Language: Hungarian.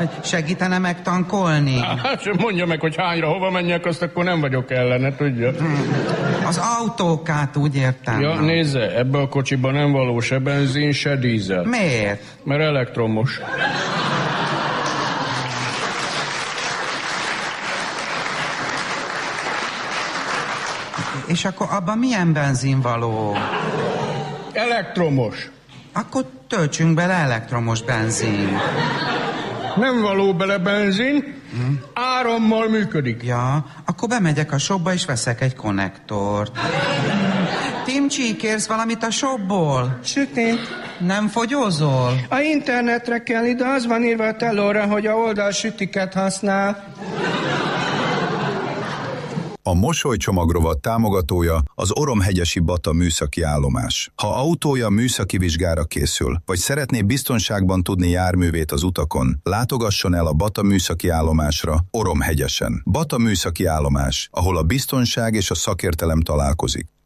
Segítene megtankolni? Hát mondja meg, hogy hányra, hova menjek, azt akkor nem vagyok ellene, tudja. Az autókát úgy értem. Ja, nézze, ebbe a kocsiba nem való se benzin, se dízel. Miért? Mert elektromos. És akkor abban milyen benzin való? Elektromos. Akkor töltsünk bele elektromos benzin. Nem való bele benzin, árammal működik. Ja, akkor bemegyek a shopba és veszek egy konnektort. Timcsi, kérsz valamit a shopból? Sütét. Nem fogyózol? A internetre kell, ide az van írva a telóra, hogy a oldal sütiket használ. A mosolycsomagrovat támogatója az Oromhegyesi Bata műszaki állomás. Ha autója műszaki vizsgára készül, vagy szeretné biztonságban tudni járművét az utakon, látogasson el a Bata műszaki állomásra Oromhegyesen. Bata műszaki állomás, ahol a biztonság és a szakértelem találkozik.